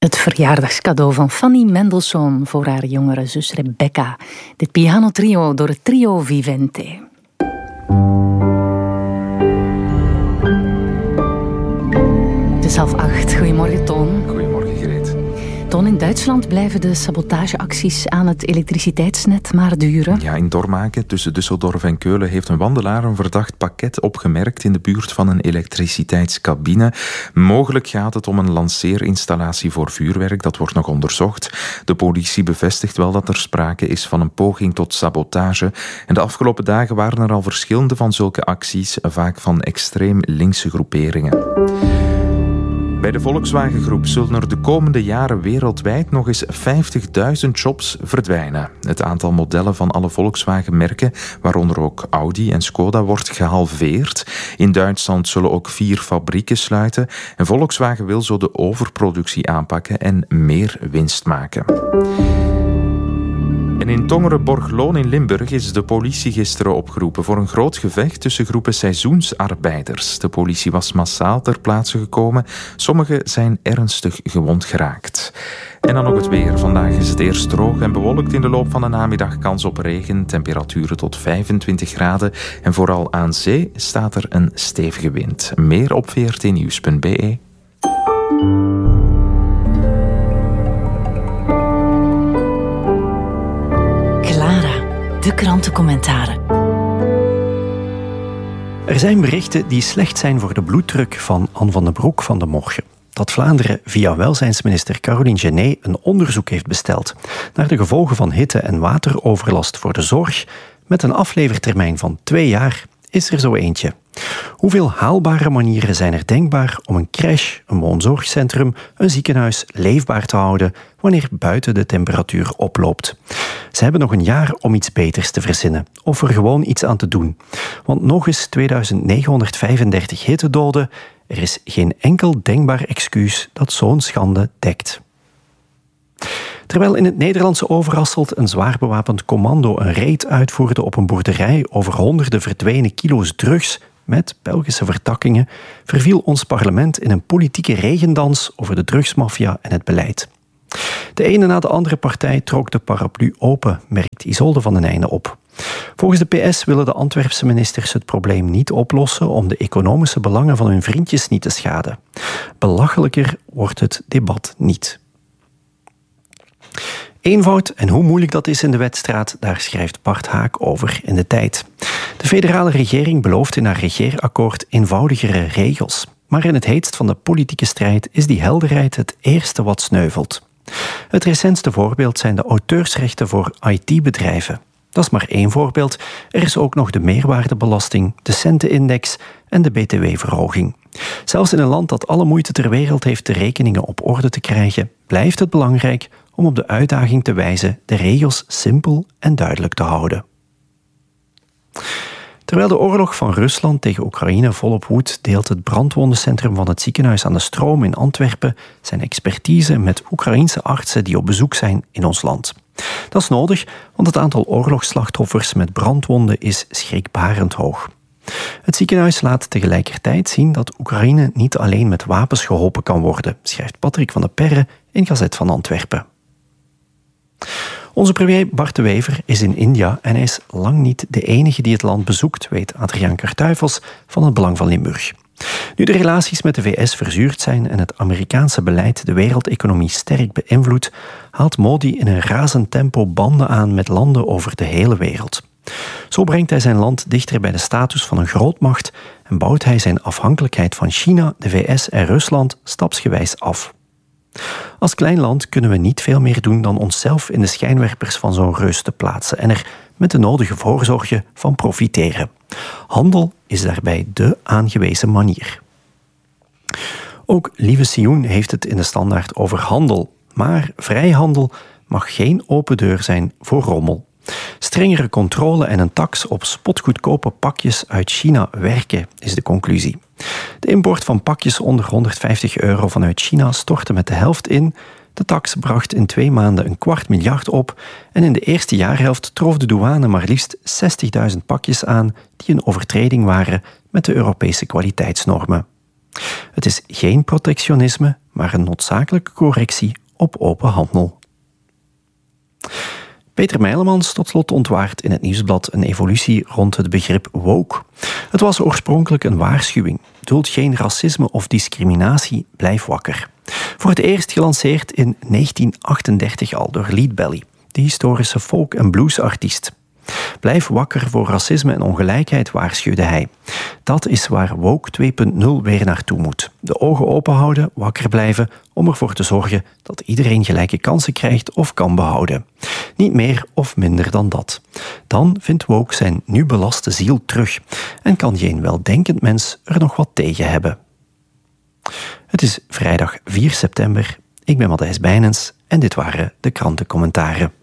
Het verjaardagscadeau van Fanny Mendelssohn voor haar jongere zus Rebecca. Dit pianotrio door het trio Vivente. Het is 7:30. Goedemorgen, Toon. Goedemorgen, Greet. Toon, in Duitsland blijven de sabotageacties aan het elektriciteitsnet maar duren. Ja, in Dormagen, tussen Düsseldorf en Keulen, heeft een wandelaar een verdacht pakket opgemerkt in de buurt van een elektriciteitscabine. Mogelijk gaat het om een lanceerinstallatie voor vuurwerk. Dat wordt nog onderzocht. De politie bevestigt wel dat er sprake is van een poging tot sabotage. En de afgelopen dagen waren er al verschillende van zulke acties, vaak van extreem linkse groeperingen. Bij de Volkswagen-groep zullen er de komende jaren wereldwijd nog eens 50.000 jobs verdwijnen. Het aantal modellen van alle Volkswagen-merken, waaronder ook Audi en Skoda, wordt gehalveerd. In Duitsland zullen ook 4 fabrieken sluiten. En Volkswagen wil zo de overproductie aanpakken en meer winst maken. En in Tongeren-Borgloon in Limburg is de politie gisteren opgeroepen voor een groot gevecht tussen groepen seizoensarbeiders. De politie was massaal ter plaatse gekomen. Sommigen zijn ernstig gewond geraakt. En dan nog het weer. Vandaag is het eerst droog en bewolkt. In de loop van de namiddag kans op regen. Temperaturen tot 25 graden. En vooral aan zee staat er een stevige wind. Meer op vrtnieuws.be. De krantencommentaren. Er zijn berichten die slecht zijn voor de bloeddruk van Anne van den Broek van de Morgen. Dat Vlaanderen via welzijnsminister Caroline Genet een onderzoek heeft besteld naar de gevolgen van hitte- en wateroverlast voor de zorg. Met een aflevertermijn van 2 jaar is er zo eentje. Hoeveel haalbare manieren zijn er denkbaar om een crash, een woonzorgcentrum, een ziekenhuis leefbaar te houden wanneer buiten de temperatuur oploopt? Ze hebben nog een jaar om iets beters te verzinnen of er gewoon iets aan te doen. Want nog eens 2935 hittedoden, er is geen enkel denkbaar excuus dat zo'n schande dekt. Terwijl in het Nederlandse Overasselt een zwaar bewapend commando een raid uitvoerde op een boerderij over honderden verdwenen kilo's drugs met Belgische vertakkingen, verviel ons parlement in een politieke regendans over de drugsmafia en het beleid. De ene na de andere partij trok de paraplu open, merkt Isolde van den Einde op. Volgens de PS willen de Antwerpse ministers het probleem niet oplossen om de economische belangen van hun vriendjes niet te schaden. Belachelijker wordt het debat niet. Eenvoud en hoe moeilijk dat is in de wedstrijd, daar schrijft Bart Haak over in De Tijd. De federale regering belooft in haar regeerakkoord eenvoudigere regels. Maar in het heetst van de politieke strijd is die helderheid het eerste wat sneuvelt. Het recentste voorbeeld zijn de auteursrechten voor IT-bedrijven. Dat is maar één voorbeeld. Er is ook nog de meerwaardebelasting, de centenindex en de btw-verhoging. Zelfs in een land dat alle moeite ter wereld heeft de rekeningen op orde te krijgen, blijft het belangrijk om op de uitdaging te wijzen de regels simpel en duidelijk te houden. Terwijl de oorlog van Rusland tegen Oekraïne volop woedt, deelt het brandwondencentrum van het ziekenhuis aan de Stroom in Antwerpen zijn expertise met Oekraïense artsen die op bezoek zijn in ons land. Dat is nodig, want het aantal oorlogsslachtoffers met brandwonden is schrikbarend hoog. Het ziekenhuis laat tegelijkertijd zien dat Oekraïne niet alleen met wapens geholpen kan worden, schrijft Patrick van der Perre in Gazet van Antwerpen. Onze premier Bart de Wever is in India en hij is lang niet de enige die het land bezoekt, weet Adriaan Kartuifels van het Belang van Limburg. Nu de relaties met de VS verzuurd zijn en het Amerikaanse beleid de wereldeconomie sterk beïnvloedt, haalt Modi in een razend tempo banden aan met landen over de hele wereld. Zo brengt hij zijn land dichter bij de status van een grootmacht en bouwt hij zijn afhankelijkheid van China, de VS en Rusland stapsgewijs af. Als klein land kunnen we niet veel meer doen dan onszelf in de schijnwerpers van zo'n reus te plaatsen en er met de nodige voorzorgen van profiteren. Handel is daarbij dé aangewezen manier. Ook Lieve Sioen heeft het in de Standaard over handel, maar vrijhandel mag geen open deur zijn voor rommel. Strengere controle en een tax op spotgoedkope pakjes uit China werken, is de conclusie. De import van pakjes onder €150 vanuit China stortte met de helft in. De tax bracht in 2 maanden €250 miljoen op en in de eerste jaarhelft trof de douane maar liefst 60.000 pakjes aan die een overtreding waren met de Europese kwaliteitsnormen. Het is geen protectionisme, maar een noodzakelijke correctie op open handel. Peter Meilemans tot slot ontwaart in het Nieuwsblad een evolutie rond het begrip woke. Het was oorspronkelijk een waarschuwing. Duld geen racisme of discriminatie, blijf wakker. Voor het eerst gelanceerd in 1938 al door Leadbelly, de historische folk- en bluesartiest. Blijf wakker voor racisme en ongelijkheid, waarschuwde hij. Dat is waar Woke 2.0 weer naartoe moet. De ogen open houden, wakker blijven, om ervoor te zorgen dat iedereen gelijke kansen krijgt of kan behouden. Niet meer of minder dan dat. Dan vindt Woke zijn nu belaste ziel terug en kan geen weldenkend mens er nog wat tegen hebben. Het is vrijdag 4 september. Ik ben Matthijs Bijnens en dit waren de krantencommentaren.